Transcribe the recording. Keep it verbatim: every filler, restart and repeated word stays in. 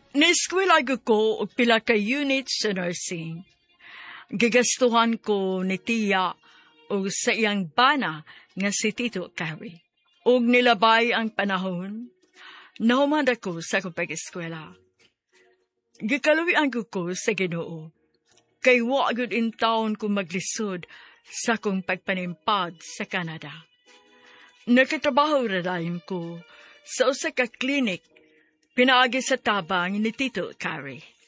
Niskwila ko og pila ka units sa nursing. Gigastuhan ko ni Tia o sa iyang bana nga si Tito Carrie. Og nilabay ang panahon, nahuman ako sa akong pag-eskwela. Gikaluwian ko ko sa Ginoo, kay wa gyud in taon ko maglisod sa akong pagpanimpad sa Canada. Nagkatrabaho radayon ko sa usa ka klinik pinaagi sa tabang ni Tito Carrie.